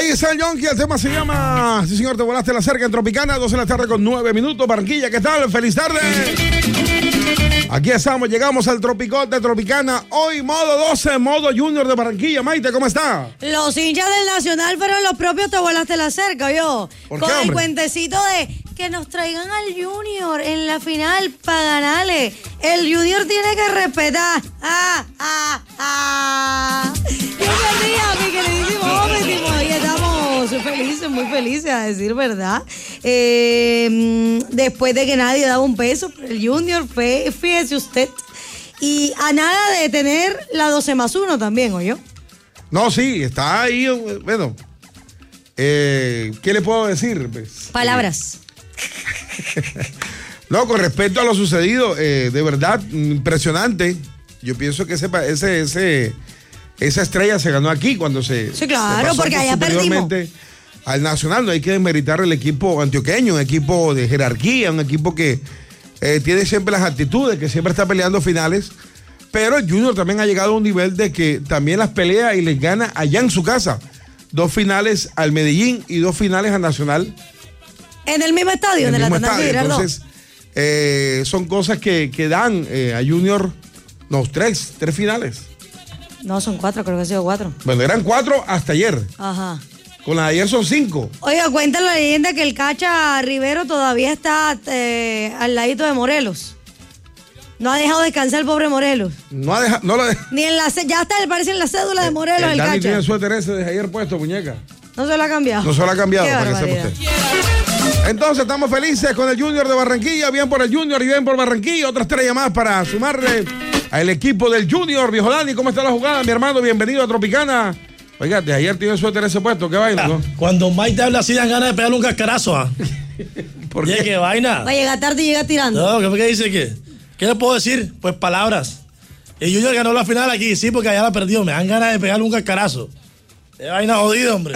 Ahí está el Yonki, el tema se llama Sí señor, te volaste la cerca en Tropicana, 2 de la tarde con 9 minutos. Barranquilla, ¿qué tal? ¡Feliz tarde! Aquí estamos, llegamos al Tropicot de Tropicana. Hoy modo 12, modo Junior de Barranquilla. Maite, ¿cómo está? Los hinchas del Nacional fueron los propios te volaste la cerca, yo. ¿Por Con qué, el hombre? cuentecito de que nos traigan al Junior en la final para ganarle. El Junior tiene que respetar. ¡Qué día, mi queridísimo óptimo! Hoy estamos felices, muy felices, a decir verdad. Después de que nadie daba un peso, el Junior fue, fíjese usted, y a nada de tener la 12+1 también, ¿oyó? No, sí, está ahí, bueno. ¿Qué le puedo decir? Pues, Palabras. No, con respecto a lo sucedido, de verdad, impresionante. Yo pienso que esa estrella se ganó aquí cuando se. Sí, claro, pasó porque allá superiormente al Nacional. No hay que desmeritar el equipo antioqueño, un equipo de jerarquía, un equipo que tiene siempre las actitudes, que siempre está peleando finales. Pero el Junior también ha llegado a un nivel de que también las pelea y les gana allá en su casa. 2 finales al Medellín y 2 finales al Nacional. En el mismo estadio, en el mismo Atanasio estadio. Girardot. Entonces, son cosas que dan a Junior, no, 3 finales. No, son 4, creo que han sido 4. Bueno, eran 4 hasta ayer. Ajá. Con la de ayer son 5. Oiga, cuenta la leyenda que el Cacha Rivero todavía está al ladito de Morelos. No ha dejado descansar el pobre Morelos. No lo deja. Ni en ya está, parece en la cédula de Morelos el Dani Cacha. tiene el suéter ese desde ayer puesto, muñeca. No se lo ha cambiado. No se lo ha cambiado, Qué para que sepa barbaridad. usted. Entonces estamos felices con el Junior de Barranquilla, bien por el Junior y bien por Barranquilla. Otra estrella más para sumarle al equipo del Junior. Viejo Dani, ¿cómo está la jugada, mi hermano? Bienvenido a Tropicana. Oiga, de ayer tiene el suéter ese puesto, ¿qué vaina? ¿No? Cuando Mike te habla así, dan ganas de pegarle un cascarazo. ¿Por Oye, qué? ¿qué vaina? Va a llegar tarde y llega tirando. No, ¿qué dice qué? ¿Qué le puedo decir? Pues palabras. El Junior ganó la final aquí, sí, porque allá la perdió. Me dan ganas de pegarle un cascarazo. Qué vaina jodida, hombre.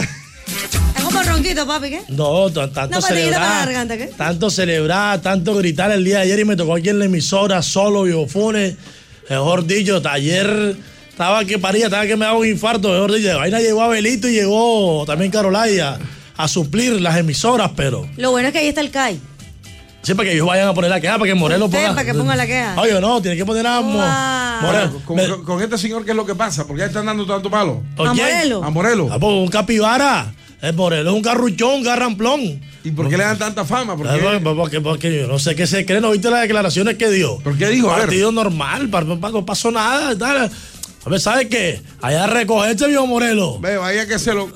Es como ronquito, papi, ¿qué? No, tanto No, pero te quita para la celebrar. garganta, ¿qué? Tanto celebrar, tanto gritar el día de ayer y me tocó aquí en la emisora, solo, Biofunes. Mejor dicho, ayer estaba que paría, estaba que me daba un infarto. Mejor dicho, de vaina llegó Abelito y llegó también Carolaya a suplir las emisoras, pero. Lo bueno es que ahí está el CAI. Sí, para que ellos vayan a poner la queja, para que Morelos Usted, ponga. para que ponga la queja. Oye, no, tiene que poner a Wow. Morelos. Con este señor, ¿qué es lo que pasa? ¿Por qué están dando tanto palo? ¿Por A quién? Morelos. A Morelos. Ah, pues un capibara. El Morelos es un garruchón, un garramplón. ¿Y por qué le dan tanta fama? ¿Por qué? Porque yo no sé qué se cree, no viste las declaraciones que dio. ¿Por qué dijo? A ver. Partido normal, no pasó nada. Tal. A ver, ¿sabes qué? Allá a recogerse, viejo Morelos. Ve, vaya que se lo.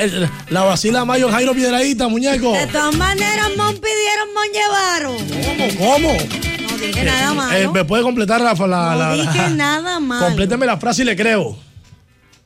La vacila Mayo Jairo Piedradita, muñeco. De todas maneras, Mon pidieron, Mon llevaron. ¿Cómo? No dije nada malo. ¿Me puede completar No dije nada malo. Compléteme la frase y le creo.